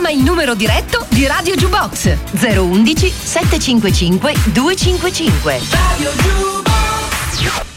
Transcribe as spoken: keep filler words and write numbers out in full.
chiama il numero diretto di Radio Jukebox zero uno uno sette cinque cinque due cinque cinque. Radio Jukebox.